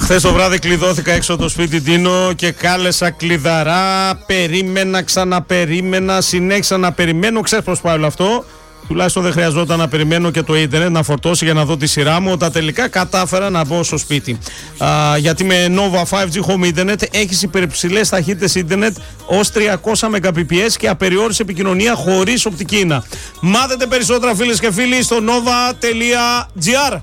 Χθες το βράδυ κλειδώθηκα έξω από το σπίτι Ντίνο και κάλεσα κλειδαρά. Περίμενα, ξαναπερίμενα, συνέχισα να περιμένω. Ξέρεις πώς πάει όλο αυτό. Τουλάχιστον δεν χρειαζόταν να περιμένω και το ίντερνετ να φορτώσει για να δω τη σειρά μου. Όταν τελικά κατάφερα να μπω στο σπίτι. Γιατί με Nova 5G Home Internet έχεις υπερψηλές ταχύτητες ίντερνετ ως 300 Mbps και απεριόριστη επικοινωνία χωρίς οπτική ίνα. Μάθετε περισσότερα, φίλες και φίλοι, στο nova.gr.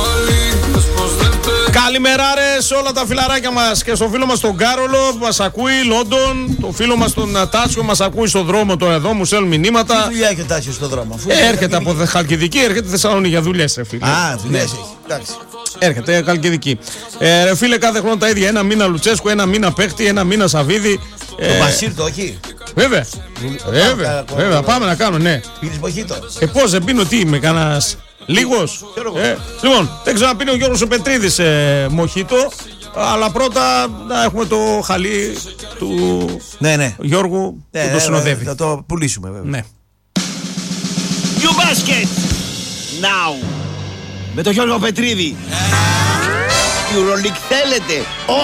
Καλημέρα ρε σε όλα τα φιλαράκια μας και στο φίλο μας τον Κάρολο που μας ακούει, Λόντον, το φίλο μας τον Τάσιο μας ακούει στον δρόμο τώρα εδώ, μου στέλνουν μηνύματα. Τι δουλειά έχει ο Τάσιος στον δρόμο? Έρχεται από Χαλκιδική, έρχεται Θεσσαλονίκη για δουλειές ρε φίλε. Δουλειές έχει, εντάξει. Έρχεται Χαλκιδική. Ρε φίλε, κάθε χρόνο τα ίδια, ένα μήνα Λουτσέσκου, ένα μήνα Παίχτη, ένα μήνα Σαβίδη. Το Μπασίρ το όχι? Βέβαια, πάμε να κάνουμε, ναι. Πίνεις μοχίτο? Πώς δεν πίνω, τι είμαι, κανένας λίγος? Λοιπόν, δεν ξέρω να πίνει ο Γιώργος ο Πετρίδης μοχίτο, αλλά πρώτα να έχουμε το χαλί του Γιώργου που το συνοδεύει. Θα το πουλήσουμε βέβαια. Ναι. You basket now με τον Γιώργο Πετρίδη. EuroLeague θέλετε?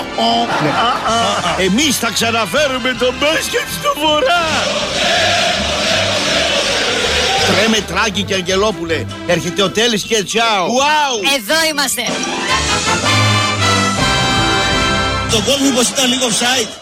Εμείς θα ξαναφέρουμε το μπάσκετ στο βορρά. Τρέμε Τράκη και Αγγελόπουλε. Έρχεται ο Τέλης και τσάου. Wow. Εδώ είμαστε. Το γκολ μήπως ήταν λίγο offside?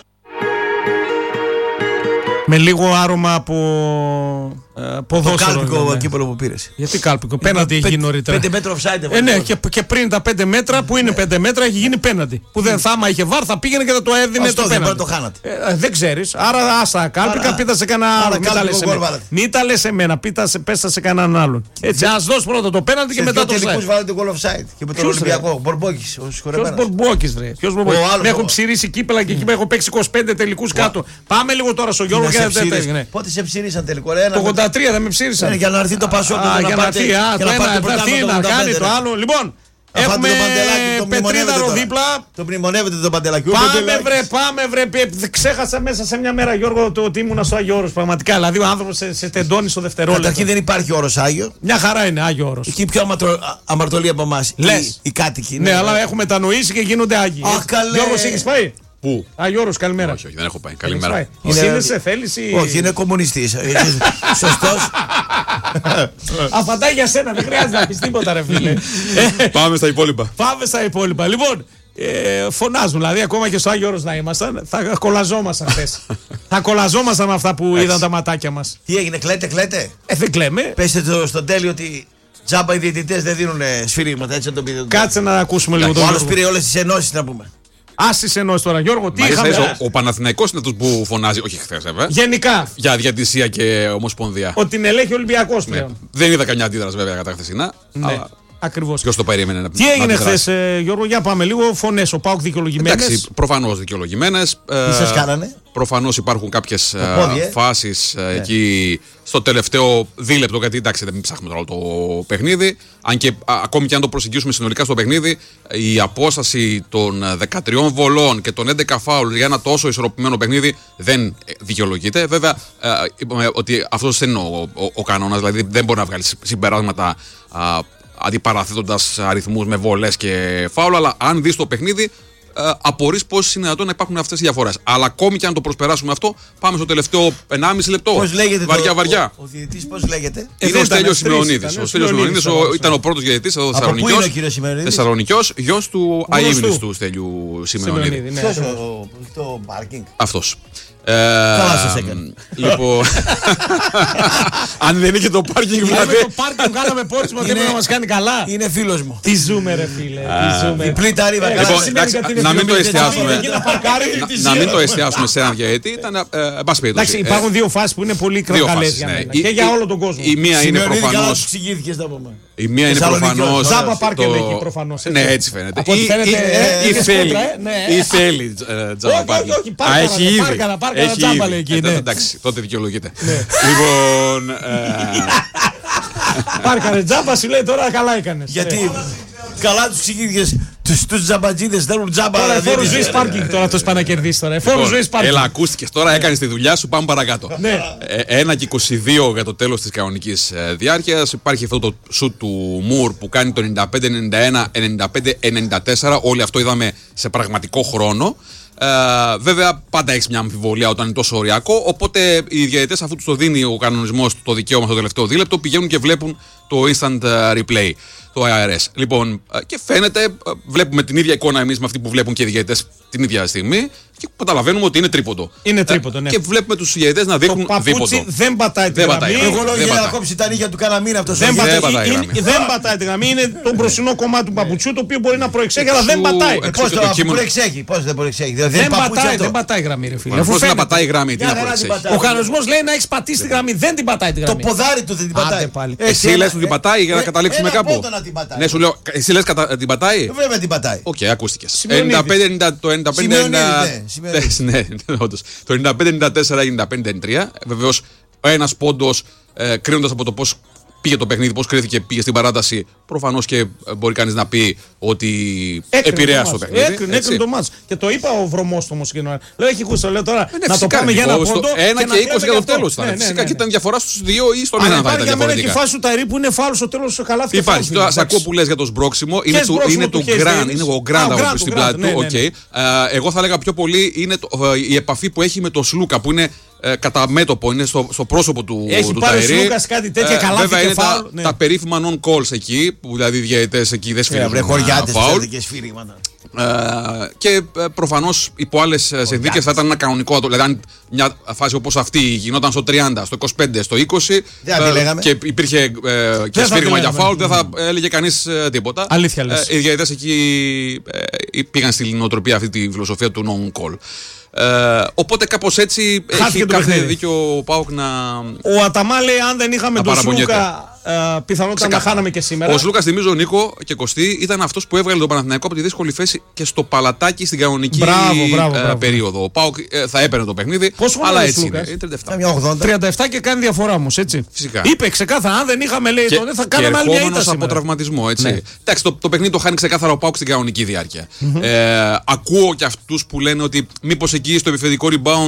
Με λίγο άρωμα από ποδόσφαιρο. Το κάλπικο κύπελο που πήρες. Γιατί κάλπικο? Πέναντι έχει γίνει νωρίτερα. 5 μέτρα offside. Ναι, και πριν τα 5 μέτρα που είναι 5 μέτρα έχει γίνει πέναντι. Που δεν άμα είχε βάρ θα πήγαινε και θα το έδινε το πέναντι. Το χάνατε. Δεν ξέρεις. Άρα άστα κάλπικα, πήτα σε κανένα άλλο. Μην τα λες εμένα, πέστα σε κανέναν άλλον. Έτσι, ας δώσει πρώτα το πέναντι και μετά το offside. Τελικούς βάλετε γκολ offside. Και με τον Ολυμπιακό. Μπορμπόκης. Ποιος Μπορμπόκης ρε? Με έχουν ψηρίσει κύπελα και εκεί έχω παίξει 25 τελικούς κάτω. Πάμε λίγο τώρα στο Γιώργο. Πότε σε ψήρισαν τελικό? Το 83 δεν με ψήρισαν. Για να έρθει το Πασόκ για να έρθει να κάνει το άλλο. Λοιπόν, έχουμε Πετρίδαρο δίπλα. Το μνημονεύετε το Παντελάκι. Πάμε βρε. Ξέχασα μέσα σε μια μέρα, Γιώργο, το ότι ήμουν στο Άγιο Όρος. Πραγματικά. Δηλαδή ο άνθρωπος σε τεντώνει στο δευτερόλεπτο. Καταρχήν δεν υπάρχει όρος Άγιο. Μια χαρά είναι Άγιο Όρος. Εκεί πιο αμαρτωλή από εμάς. Οι κάτοικοι. Ναι, αλλά έχουμε μετανοήσει και γίνονται Άγιοι. Γιώργος, έχεις πάει? Πού? Γιώργος, καλημέρα. Όχι, δεν έχω πάει. Καλημέρα. Σύνδεσαι, θέλεις ή... Όχι, είναι κομμουνιστής. Σωστός. Αφαντά για σένα, δεν χρειάζεται να πεις τίποτα ρε φίλε. Πάμε στα υπόλοιπα. Λοιπόν, φωνάζουν, δηλαδή ακόμα και στο Άγιο Όρος να ήμασταν, θα κολαζόμασταν χθες. Θα κολαζόμασταν με αυτά που είδαν τα ματάκια μας. Τι έγινε, κλαίτε? Δεν κλαίμε. Πέστε στον τέλειο ότι τζάμπα οι διαιτητές δεν δίνουν σφυρίγματα, έτσι να το πείτε. Κάτσε να ακούσουμε λίγο τον Γιώργο. Ο Γιώργο. άλλος πήρε όλες τις ενώσεις να πούμε. Άσεις ενώσεις τώρα, Γιώργο, τι είχαμε? Ο Παναθηναϊκός είναι αυτός που φωνάζει, όχι χθες βέβαια. Γενικά. Για διαιτησία και ομοσπονδία. Ότι την ελέγχει ο Ολυμπιακός πλέον. Δεν είδα καμιά αντίδραση βέβαια κατά χθεσινά. Ναι. Ακριβώς. Ποιος το περίμενε? Τι έγινε χθες, Γιώργο, για πάμε λίγο. Φωνές, ο ΠΑΟΚ δικαιολογημένες. Εντάξει, προφανώς δικαιολογημένες. Τι σας κάνανε? Προφανώς υπάρχουν κάποιες φάσεις εκεί στο τελευταίο δίλεπτο, γιατί εντάξει δεν ψάχνουμε τώρα το παιχνίδι. Αν και ακόμη και αν το προσεγγίσουμε συνολικά στο παιχνίδι, η απόσταση των 13 βολών και των 11 φάουλ για ένα τόσο ισορροπημένο παιχνίδι δεν δικαιολογείται. Βέβαια, είπαμε ότι αυτός δεν είναι ο κανόνας, δηλαδή δεν μπορεί να βγάλει συμπεράσματα αντιπαραθέτοντας αριθμούς με βολές και φάουλ, αλλά αν δεις το παιχνίδι, απορείς πώς είναι δυνατόν να υπάρχουν αυτές οι διαφορές. Αλλά ακόμη και αν το προσπεράσουμε αυτό, πάμε στο τελευταίο 1,5 λεπτό. Πώς λέγεται βαριά. Ο διαιτητής πώς λέγεται? Είναι ο Στέλιος Σημεωνίδης. Ο Στέλιος Σημεωνίδης ήταν ο πρώτος διαιτητής εδώ Θεσσαλονικιός, γιος του αείμνης του Στέλιου Σημεωνίδη. Ποιος το πάρκινγκ? Αυτός. Καλά σας έκανε. Λοιπόν, αν δεν είχε το πάρκινγκ δηλαδή. Το πάρκινγκ κάναμε πόρισμα, δεν μπορεί να μας κάνει καλά. Είναι φίλος μου. Τι ζούμε ρε φίλε, τι Η πλήτα ρίβα. Να μην το εστιάσουμε σε έναν διαιτητή. Εντάξει, υπάρχουν δύο φάσεις που είναι πολύ κραυγαλές για μένα και για όλο τον κόσμο. Η μία είναι προφανώς. Η μία είναι προφανώς. Τζάμπα πάρκινγκ έχει προφανώς. Ναι, έτσι φαίνεται. Ή θέλει τζάμπα πάρκινγκ. Όχι, όχι, πάρκανα τζάμπα λέει εκεί. Εντάξει, τότε δικαιολογείται. Λοιπόν. Πάρκανε τζάμπα, σου λέει τώρα καλά έκανες. Γιατί Καλά τους ξεκίνηκες. Τους τζαμπατζίδες θέλουν τζάμπα. Τώρα φόρο ζωής πάρκινγκ τώρα αυτός πάει να κερδίσει τώρα. Φόρο ζωής πάρκινγκ. Έλα, ακούστηκες τώρα, έκανες τη δουλειά σου, πάμε παρακάτω. 1-22 για το τέλος της κανονικής διάρκειας. Υπάρχει αυτό το σουτ του Μουρ που κάνει το 95-91, 95-94. Όλοι αυτό είδαμε σε πραγματικό χρόνο. Βέβαια, πάντα έχει μια αμφιβολία όταν είναι τόσο οριακό. Οπότε οι διαιτητές, αφού τους το δίνει ο κανονισμός το δικαίωμα στο τελευταίο δίλεπτο, πηγαίνουν και βλέπουν το instant replay, το IRS. Λοιπόν, και φαίνεται, βλέπουμε την ίδια εικόνα εμείς με αυτή που βλέπουν και οι διαιτητές την ίδια στιγμή και καταλαβαίνουμε ότι είναι τρίποντο. Είναι τρίποντο, ναι. Και βλέπουμε τους διαιτητές να δείχνουν δίποντο. Δεν πατάει τη γραμμή. Εγώ λέω για να κόψει τα νύχια του Καναμίνα αυτός. Δεν πατάει τη γραμμή. Είναι το μπροστινό κομμάτι του παπουτσιού το οποίο μπορεί να προεξέχει, αλλά δεν πατάει. Πώς δεν προεξέχει. Δεν πατάει η γραμμή, ρε φίλε. Πώς να πατάει η γραμμή, τι να προεξέχει. Ο κανονισμός λέει να έχει πατήσει τη γραμμή. Δεν την πατάει τη γραμμή. Το ποδάρι του δεν την πατάει. Εσύ λες ότι την πατάει για να καταλήξουμε κάπου. Ναι, σου λέω, εσύ λες την πατάει. Βέβαια την πατάει. Οκ, ακούστηκες. Το 95-94-95-93. Βεβαίως, ένας πόντος, κρίνοντας από το πώς πήγε το παιχνίδι, πώς κρίθηκε, πήγε στην παράταση. Προφανώς και μπορεί κανείς να πει ότι επηρέασε το παιχνίδι. Έκρινε το μάτς. Και το είπα ο Βρωμόστομος. Λέω, έχει γούστο, λέω τώρα να το πάμε για ένα πόντο. 1 και 20 για το τέλος. Φυσικά και ήταν διαφορά στους 2 ή στον 1 θα ήταν διαφορετικά. Και η φάση του Ταϊρή που είναι φάουλ στο τέλος στο καλάθι. Υπάρχει. Σε ακούω που λες για το σμπρόξιμο. Είναι το γκραν. Είναι ο γκραν από στην πλάτη του. Εγώ θα έλεγα πιο πολύ είναι η επαφή που έχει με το Σλούκα που είναι κατά μέτωπο, είναι στο πρόσωπο του Ταϊρή. Έχει πάρει ο Σλούκας κάτι τέτοια καλά. Βέβαια είναι τα περίφημα non-calls εκεί, που δηλαδή οι διαιτητές εκεί δεν σφυρίζουν φάουλ. Και προφανώς υπό άλλες συνθήκες θα ήταν ένα κανονικό. Δηλαδή αν μια φάση όπως αυτή γινόταν στο 30, στο 25, στο 20 και υπήρχε και σφύριγμα για φάουλ, δεν θα έλεγε κανείς τίποτα. Αλήθεια λες. Οι διαιτητές εκεί πήγαν στην νοοτροπία αυτή τη φιλοσοφία του non-call. Οπότε κάπως έτσι έχει κάθε δίκιο ο ΠΑΟΚ να. Ο Αταμά λέει αν δεν είχαμε τον Σλούκα πιθανότατα να χάναμε και σήμερα. Ο Σλούκας, θυμίζω, Νίκο και Κωστή, ήταν αυτός που έβγαλε τον Παναθηναϊκό από τη δύσκολη θέση και στο παλατάκι στην κανονική περίοδο. Ο ΠΑΟΚ θα έπαιρνε το παιχνίδι. Πόσο αλλά είναι έτσι είναι. 37 και κάνει διαφορά όμως, έτσι. Φυσικά. Είπε ξεκάθαρα, αν δεν είχαμε λέει τότε θα κάναμε άλλη μια ήττα από τραυματισμό, έτσι. Εντάξει, το παιχνίδι το χάνει ξεκάθαρα ο ΠΑΟΚ στην κανονική διάρκεια. Ακούω και αυτούς που λένε ότι μήπως εκεί στο επιθετικό rebound.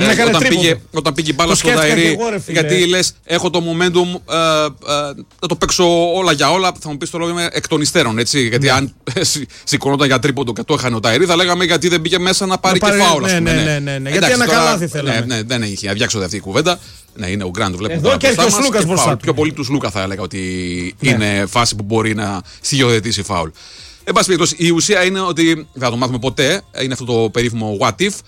Όταν πήγε η μπάλα στο Ταϊρή, γιατί λες έχω το momentum να το παίξω όλα για όλα, θα μου πεις το λόγο είμαι εκ των υστέρων, έτσι, γιατί αν σηκωνόταν για τρίποντο και το έχανε ο Ταϊρή θα λέγαμε γιατί δεν πήγε μέσα να πάρει και φάουλ, ας πούμε. Ναι, γιατί ένα καλάθι θέλαμε. Ναι, δεν έχει αδιάξοδη αυτή η κουβέντα. Ναι, είναι ο Γκραντ, το βλέπουμε εδώ και έρχεται ο Σλούκας μπροστά. Πιο πολύ του Σλούκα θα έλεγα ότι είναι φάση που μπορεί να στοιχειοθετήσει φάουλ. Εν πάση περιπτώσει, η ουσία είναι ότι δεν θα το μάθουμε ποτέ, είναι αυτό το περίφημο what if.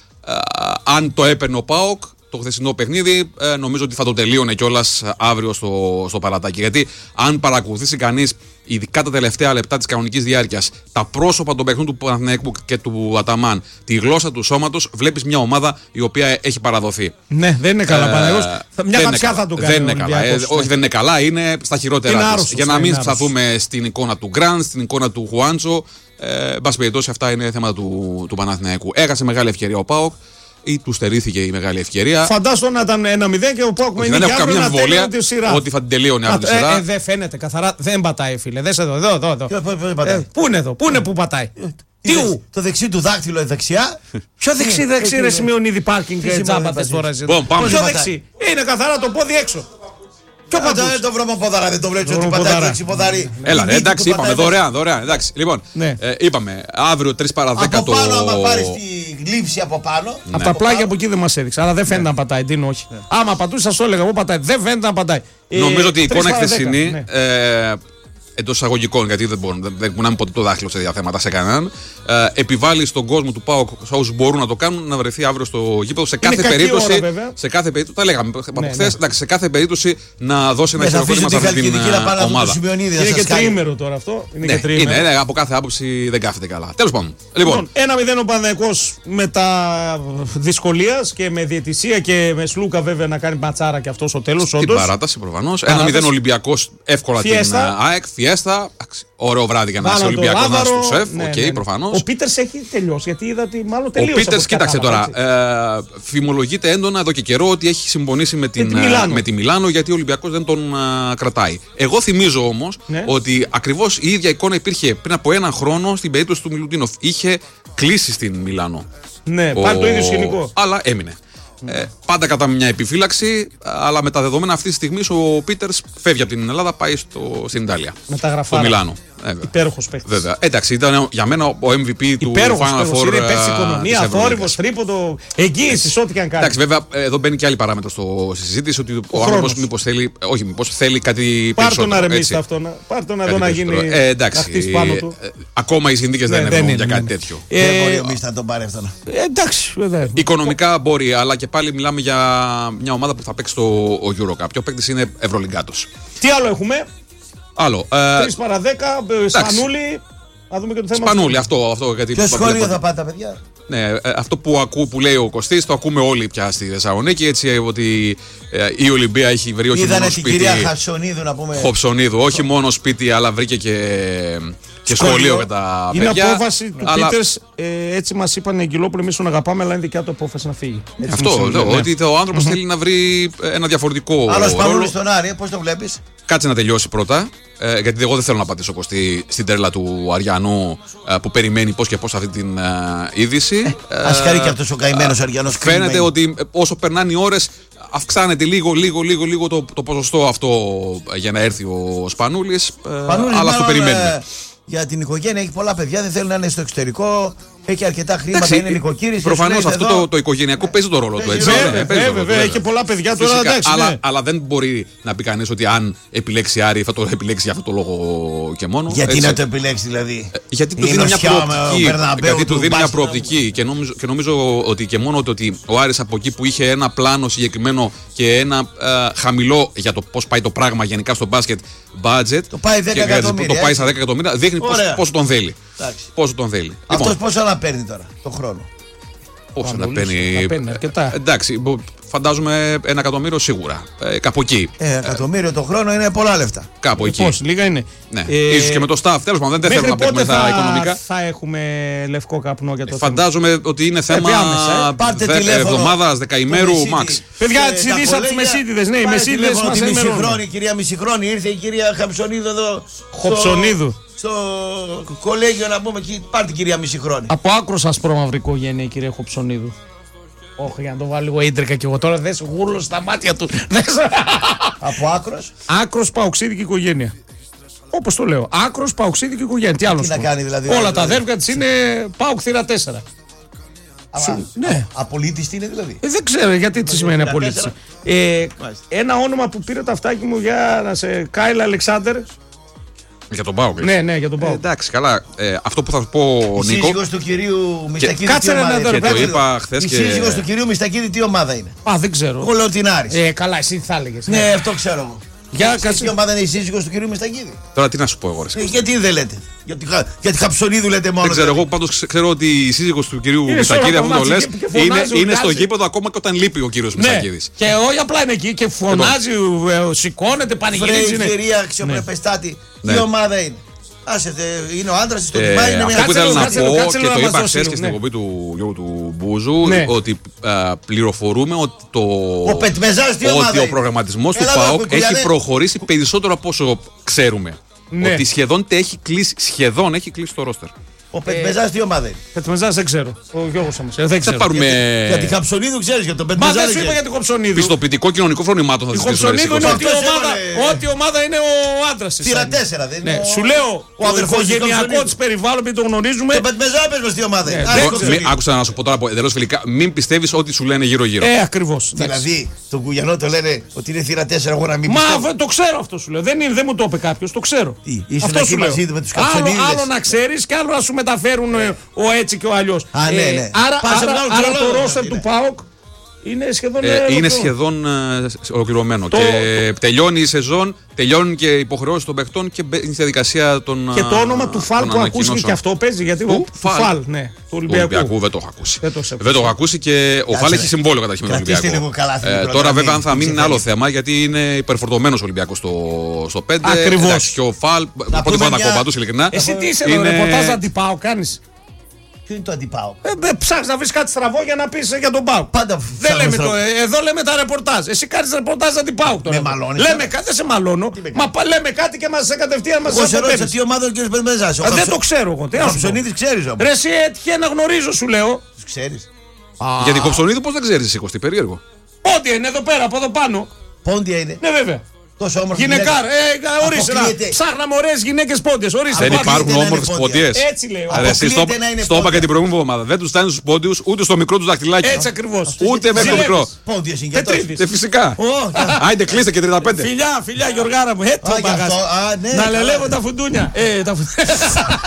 Αν το έπαιρνε ο ΠΑΟΚ το χθεσινό παιχνίδι, νομίζω ότι θα το τελείωνε κιόλας αύριο στο παρατάκι. Γιατί αν παρακολουθήσει κανείς, ειδικά τα τελευταία λεπτά της κανονικής διάρκειας, τα πρόσωπα των παιχνών του Παναθηναϊκού και του Αταμάν, τη γλώσσα του σώματος, βλέπεις μια ομάδα η οποία έχει παραδοθεί. Ναι, δεν είναι καλά. Μια χαψιά θα του κάνει. Δεν είναι καλά. Όχι, δεν είναι καλά, είναι στα χειρότερα της. Για να μην σταθούμε στην εικόνα του Γκραντ, στην εικόνα του Χουάντσο. Εν πάση περιπτώσει, αυτά είναι θέματα του Παναθηναϊκού. Έχασε μεγάλη ευκαιρία ο ΠΑΟΚ ή του στερήθηκε η μεγάλη ευκαιρία. Φαντάζομαι να ήταν 1-0 και ο ΠΑΟΚ με δεν έχω καμία αμφιβολία ότι θα την τελείωνε αυτή τη σειρά. Δεν φαίνεται καθαρά. Δεν πατάει, φίλε. Δες εδώ. Πού είναι εδώ, πού είναι που πατάει. Το δεξί του δάκτυλο δεξιά. Ποιο δεξί ρε Σημειονίδη πάρκινγκ τζάμπατες τώρα. Ποιο δεξί. Είναι καθαρά το πόδι έξω. Ποιο πατάει το βρωμοποδάρα, δεν το βλέπεις ότι πατάει δεξί ποδάρι. Έλα, εντάξει, είπαμε δωρεάν. Εντάξει, λοιπόν, είπαμε αύριο 3 παρα 10 το. Από πάνω, άμα πάρεις τη λήψη από πάνω. Από τα πλάγια από εκεί δεν μας έδειξε. Αλλά δεν φαίνεται να πατάει. Τι είναι, όχι. Άμα πατούσε, σας το έλεγα. Εγώ πατάει. Δεν φαίνεται να πατάει. Νομίζω ότι η εικόνα χθεσινή. Εντός εισαγωγικών, γιατί δεν κουνάμε ποτέ το δάχτυλο σε τέτοια θέματα σε κανέναν. Επιβάλλει στον κόσμο του ΠΑΟΚ, όσους μπορούν να το κάνουν, να βρεθεί αύριο στο γήπεδο. Σε κάθε περίπτωση. Τα λέγαμε από χθες. Σε κάθε περίπτωση να δώσει ένα χειροκρότημα σε αυτή την ομάδα. Είναι και τριήμερο τώρα αυτό. Είναι, από κάθε άποψη δεν κάθεται καλά. Τέλος πάντων. Λοιπόν, 1-0 ο Παναθηναϊκός με τα δυσκολίας και με διαιτησία και με Σλούκα βέβαια να κάνει ματσάρα και αυτό στο τέλος. Στην παράταση προφανώς. 1-0 Ολυμπιακός εύκολα την ΑΕΚ. φιέστα. Ωραίο βράδυ για να είσαι Ολυμπιακό, να είσαι στο σεφ. Προφανώς. Ο Πίτερς έχει τελειώσει, γιατί είδα ότι μάλλον τελείωσε. Ο Πίτερς, κοίταξε τώρα. Φημολογείται έντονα εδώ και καιρό ότι έχει συμφωνήσει με τη Μιλάνο, γιατί ο Ολυμπιακός δεν τον κρατάει. Εγώ θυμίζω όμως ότι ακριβώς η ίδια εικόνα υπήρχε πριν από ένα χρόνο στην περίπτωση του Μιλουτίνοφ. Είχε κλείσει στην Μιλάνο. Ναι, πάλι το ίδιο σκηνικό. Αλλά έμεινε. Πάντα κατά μια επιφύλαξη, αλλά με τα δεδομένα αυτή τη στιγμή ο Πίτερς φεύγει από την Ελλάδα, πάει στην Ιταλία. Μεταγραφά. Στο Μιλάνο. Υπέροχος παίκτης. Βέβαια. Εντάξει, ήταν για μένα ο MVP του Final Four. Είναι παίκτης οικονομία, θόρυβος, τρίποντο, εγγύηση, ό,τι και αν κάνει. Εντάξει, βέβαια, εδώ μπαίνει και άλλη παράμετρο στη συζήτηση, ότι ο άνθρωπος μήπως θέλει κάτι πάρ' περισσότερο. Πάρ' το να ρεμίσει αυτό, πάρ' το να δω να γίνει. Να χτίσει πάνω του. Ακόμα οι συνθήκες δεν είναι για κάτι τέτοιο. Δεν μπορεί εμείς να τον πάρει αυτό. Εντάξει, βέβαια. Οικονομικά μπορεί, αλλά και πάλι μιλάμε για μια ομάδα που θα παίξει το EuroCup. Και ο παίκτης είναι Ευρωλιγκάτος. Τι άλλο έχουμε? Άλλο. 3 παρά 10, Σπανούλη. Να δούμε και το θέμα. Σπανούλη, αυτό. Ποιο σχόλιο θα πάτε, παιδιά? Ναι, αυτό που λέει ο Κωστής, το ακούμε όλοι πια στη Θεσσαλονίκη. Έτσι ότι η Ολυμπία έχει βρει όχι μόνο σπίτι. Είδανε την κυρία Χαψονίδου να πούμε. Χοψονίδου, όχι μόνο σπίτι, αλλά βρήκε και σχολείο για τα παιδιά. Είναι απόφαση του Πίτερς, έτσι μας είπαν οι Αγγελόπουλοι, εμείς τον αγαπάμε, αλλά είναι δικιά του απόφαση να φύγει. Αυτό, ότι ο άνθρωπος θέλει να βρει ένα διαφορετικό. Άλλο Σπανούλη στον Άρη, πώς το βλέπεις? Κάτσε να τελειώσει πρώτα. Γιατί εγώ δεν θέλω να πατήσω Κωστή στην τρέλα του Αριανού που περιμένει πώς και πώς αυτή την είδηση. Ας χαρεί και αυτός ο καημένος Αριανός. Φαίνεται ότι όσο περνάνε οι ώρες αυξάνεται λίγο το ποσοστό αυτό για να έρθει ο Σπανούλης. Αλλά αυτό περιμένουμε. Για την οικογένεια έχει πολλά παιδιά, δεν θέλουν να είναι στο εξωτερικό. Έχει αρκετά χρήματα, είναι νοικοκύρης. Προφανώς αυτό το οικογενειακό παίζει το ρόλο του. Βέβαια, έχει πολλά παιδιά τώρα. Αλλά δεν μπορεί να πει κανείς ότι αν επιλέξει Άρη θα το επιλέξει για αυτό το λόγο και μόνο. Γιατί να το επιλέξει δηλαδή? Γιατί του δίνει μια προοπτική. Γιατί του δίνει μια προοπτική και νομίζω ότι και μόνο ότι ο Άρης από εκεί που είχε ένα πλάνο συγκεκριμένο και ένα χαμηλό για το πώς πάει το πράγμα γενικά στο μπάσκετ budget. Το πάει 10 εκατομμύρια. Το πάει στα 10 εκατομμύρια, δείχνει πόσο τον θέλει. Πόσο τον θέλει. Αυτός πόσο να παίρνει τώρα το χρόνο? Πόσο να παίρνει? Αρκετά. Εντάξει, φαντάζομαι 1 εκατομμύριο σίγουρα. Κάπου εκεί. 1 εκατομμύριο το χρόνο είναι πολλά λεφτά. Κάπου εκεί. Πώς, λίγα είναι. Ναι. Ίσως και με το staff. Τέλος πάντων, δεν θέλω να παίρνουμε τα οικονομικά. Θα έχουμε λευκό καπνό για το φαντάζομαι ότι είναι θέμα εβδομάδας, δεκαημέρου, max. Παιδιά, τις ειδήσεις από τους Μεσίτιδες. Ναι, οι Μεσίτιδες μας ενημερώνουν. Η κυρία Μισηχρόνη ήρθε, η κυρία Χαψονίδου εδώ. Χοψονίδου. Στο κολέγιο να πούμε εκεί, πάρτε την κυρία Μισηχρόνη. Από άκρος ασπρόμαυρικό γένεια η κυρία Χοψονίδου. Όχι, για να το βάλω λίγο ίντρικα και εγώ τώρα δες γούρλο στα μάτια του. Από άκρος? Άκρος παοξίδικη οικογένεια. Όπως το λέω. Άκρος παοξίδικη οικογένεια. Τι άλλο? Τι να κάνει δηλαδή? Όλα τα αδέρφια της είναι ΠΑΟΚ θύρα 4. Ναι. Απολύτης τι είναι δηλαδή? Δεν ξέρω γιατί τι σημαίνει απολύτης. Ένα όνομα που πήρε το αυτάκι μου για να σε Κάιλ Αλεξάνδερ. Για τον ΠΑΟΚ. Ναι, για τον ΠΑΟΚ. Εντάξει, καλά. Αυτό που θα σου πω, Νίκο. Η σύζυγος του κυρίου Μιστακίδη. Κάτσε να το είπα χθες. Η σύζυγος του κυρίου Μιστακίδη τι ομάδα είναι? Δεν ξέρω. Κολοτινάρης. Καλά, εσύ τι θα έλεγες. Ναι, αυτό ξέρω εγώ. Για τι ομάδα είναι η σύζυγος του κυρίου Μιστακίδη? Τώρα τι να σου πω εγώ. Γιατί δεν λέτε? Γιατί Χαψονίδου λέτε μόνο? Δεν ξέρω, εγώ πάντως ξέρω ότι η σύζυγος του κυρίου Μιστακίδη, αφού το λες, είναι στο γήπεδο ακόμα και όταν λείπει ο κύριος Μιστακίδης. Και όχι απλά είναι εκεί και φωνάζει, σηκώνεται, πανηγυρίζει. Βρε κυρία αξιοπρεπεστάτη, τι ομάδα είναι? Άσετε, είναι ο άντρας της, το τιμά είναι μια... Αυτό που ήθελα να πω και το είπα χθες και στην εκπομπή του Γιώργου του Μπούζου, ότι πληροφορούμε ότι ο προγραμματισμός του ΠΑΟΚ έχει προχωρήσει περισσότερο από όσο ξέρουμε. Ότι σχεδόν έχει κλείσει το ρόστερ. Ο Πετμεζάς τι ομάδα είναι? Πετμεζάς δεν ξέρω. Ο Γιώργος όμως. Δεν ξέρω. Για τη Χαψονίδου ξέρεις, για τον Πετμεζά. Μα δεν σου είπα για τη Χοψονίδου. Πιστοποιητικό κοινωνικό φρονημάτων θα ζητήσουμε. Η Χοψονίδου είναι ότι ομάδα είναι ο άντρας της. Θύρα 4 δεν είναι? Σου λέω ο οικογενειακό της περιβάλλον, επειδή το γνωρίζουμε. Το Πετμεζά πες μας τι ομάδα είναι. Άκουσα να σου πω τώρα εντελώς φιλικά, μην πιστεύεις ό,τι σου λένε γύρω-γύρω. Ακριβώς. Δηλαδή τον Κουγιανό το λένε ότι είναι θύρα 4, εγώ να μην πιστεύω. Μα το ξέρω αυτό σου λέω. Δεν μου το είπε κάποιος, το ξέρω. Αυτό σου λέω. Άλλο να ξέρεις και άλλο να σου μεταφέρουν ο έτσι και ο αλλιώς. Ναι. Άρα το ρόστερ του ΠΑΟΚ Είναι σχεδόν ολοκληρωμένο. Και τελειώνει η σεζόν, τελειώνουν και οι υποχρεώσεις των παιχτών και μπαίνει στη διαδικασία των. Και το όνομα του Φαλ που ακούστηκε και αυτό παίζει. Γιατί του Φαλ, ναι, του Ολυμπιακού. Δεν το έχω ακούσει. Δεν το έχω ακούσει και ο Φαλ έχει συμβόλαιο καταρχήν με τον Ολυμπιακό. Τώρα βέβαια αν θα μείνει είναι άλλο θέμα γιατί είναι υπερφορτωμένος ο Ολυμπιακός στο 5. Ακριβώς. Και ο Φαλ. Πότε πάντα κομπαντούς ειλικρινά. Εσύ τι είσαι εδώ, ρεπορτάζ αντιπάω κάνεις? Ποιο είναι το αντιπάω? Ψάχνεις να βρεις κάτι στραβό για να πεις για τον ΠΑΟΚ. Πάντα εδώ λέμε τα ρεπορτάζ. Εσύ κάνεις ρεπορτάζ αντιπάω. Με μαλώνεις. Λέμε κάτι, δεν σε μαλώνω. Μα λέμε κάτι και μας κατευθείαν μας απαντήσεις. Εγώ σε ρώτησα τι ομάδα ο κ. Πεντεζάς. Δεν το ξέρω εγώ. Ο Κοψονίδης ξέρεις όμως. Ρε εσύ έτυχε να γνωρίζω σου λέω. Τους ξέρεις? Γιατί Κοψονίδη πώς δεν ξέρεις εσύ Κωστή, περίεργο. Πόντια είναι εδώ πέρα, από εδώ πάνω. Πόντια είναι. Ναι βέβαια. Τόσο όμορφη γυναικάρα, ορίστε να. Ψάχναμε ωραίες γυναίκες πόντιες. Δεν υπάρχουν όμορφες πόντιες. Έτσι λέει. Στο είπα και την προηγούμενη εβδομάδα. Δεν τους φτάνει στους πόντιους ούτε στο μικρό του δακτυλάκι. Έτσι ακριβώς. Ούτε μέχρι το μικρό. Πόντιες είναι και φυσικά. Άιντε κλείστε και 35. Φιλιά, Γιωργάρα μου. Να λελεύω τα φουντούνια.